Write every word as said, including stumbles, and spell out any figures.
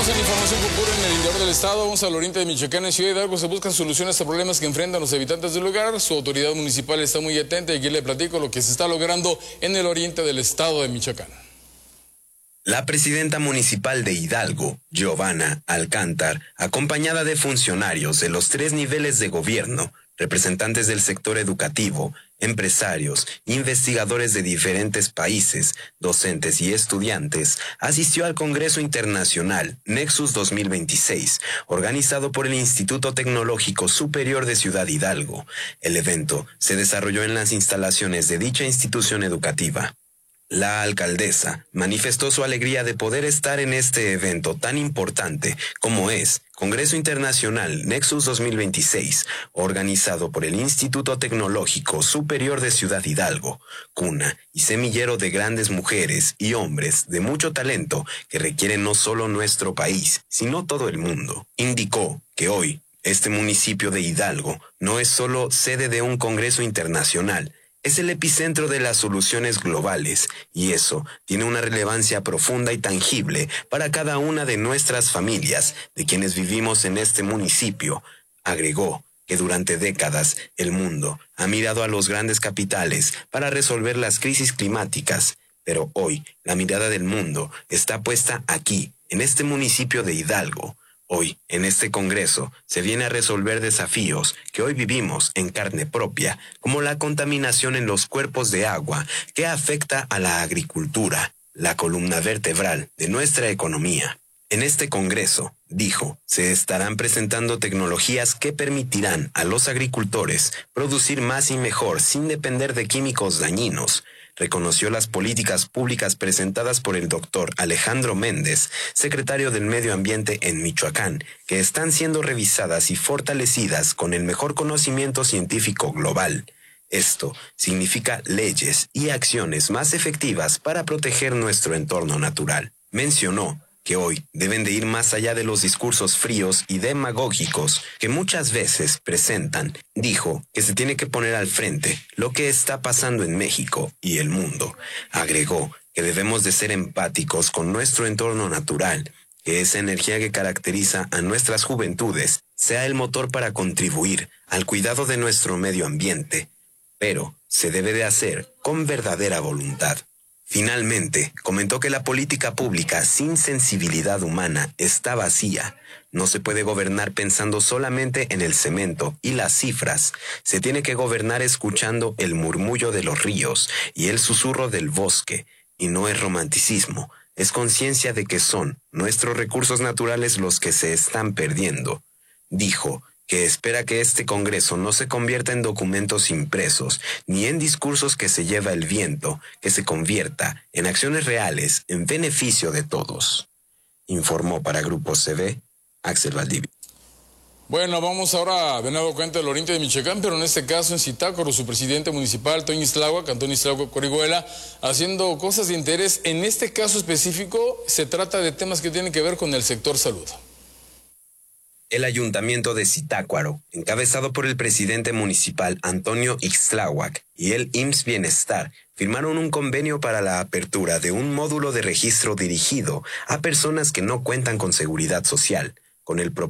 Continuamos en información que ocurre en el interior del estado. Vamos al oriente de Michoacán. En Ciudad Hidalgo se buscan soluciones a problemas que enfrentan los habitantes del lugar. Su autoridad municipal está muy atenta y aquí le platico lo que se está logrando en el oriente del estado de Michoacán. La presidenta municipal de Hidalgo, Giovanna Alcántar, acompañada de funcionarios de los tres niveles de gobierno, representantes del sector educativo, empresarios, investigadores de diferentes países, docentes y estudiantes, asistió al Congreso Internacional Nexus dos mil veintiséis, organizado por el Instituto Tecnológico Superior de Ciudad Hidalgo. El evento se desarrolló en las instalaciones de dicha institución educativa. La alcaldesa manifestó su alegría de poder estar en este evento tan importante como es Congreso Internacional Nexus dos mil veintiséis, organizado por el Instituto Tecnológico Superior de Ciudad Hidalgo, cuna y semillero de grandes mujeres y hombres de mucho talento que requieren no solo nuestro país, sino todo el mundo. Indicó que hoy este municipio de Hidalgo no es solo sede de un Congreso Internacional, es el epicentro de las soluciones globales, y eso tiene una relevancia profunda y tangible para cada una de nuestras familias, de quienes vivimos en este municipio. Agregó que durante décadas el mundo ha mirado a los grandes capitales para resolver las crisis climáticas, pero hoy la mirada del mundo está puesta aquí, en este municipio de Hidalgo. Hoy, en este Congreso, se viene a resolver desafíos que hoy vivimos en carne propia, como la contaminación en los cuerpos de agua que afecta a la agricultura, la columna vertebral de nuestra economía. En este Congreso, dijo, se estarán presentando tecnologías que permitirán a los agricultores producir más y mejor sin depender de químicos dañinos. Reconoció las políticas públicas presentadas por el doctor Alejandro Méndez, secretario del Medio Ambiente en Michoacán, que están siendo revisadas y fortalecidas con el mejor conocimiento científico global. Esto significa leyes y acciones más efectivas para proteger nuestro entorno natural. Mencionó que hoy deben de ir más allá de los discursos fríos y demagógicos que muchas veces presentan. Dijo que se tiene que poner al frente lo que está pasando en México y el mundo. Agregó que debemos de ser empáticos con nuestro entorno natural, que esa energía que caracteriza a nuestras juventudes sea el motor para contribuir al cuidado de nuestro medio ambiente, pero se debe de hacer con verdadera voluntad. Finalmente, comentó que la política pública sin sensibilidad humana está vacía. No se puede gobernar pensando solamente en el cemento y las cifras. Se tiene que gobernar escuchando el murmullo de los ríos y el susurro del bosque. Y no es romanticismo, es conciencia de que son nuestros recursos naturales los que se están perdiendo. Dijo que espera que este Congreso no se convierta en documentos impresos, ni en discursos que se lleva el viento, que se convierta en acciones reales en beneficio de todos. Informó para Grupo C V, Axel Valdivia. Bueno, vamos ahora de nuevo cuenta del oriente de Michoacán, pero en este caso en Zitácuaro, su presidente municipal, Toño Istláhuac, Antonio Istláhuac Orihuela, haciendo cosas de interés. En este caso específico, se trata de temas que tienen que ver con el sector salud. El ayuntamiento de Zitácuaro, encabezado por el presidente municipal Antonio Istláhuac y el I M S S Bienestar, firmaron un convenio para la apertura de un módulo de registro dirigido a personas que no cuentan con seguridad social, con el propósito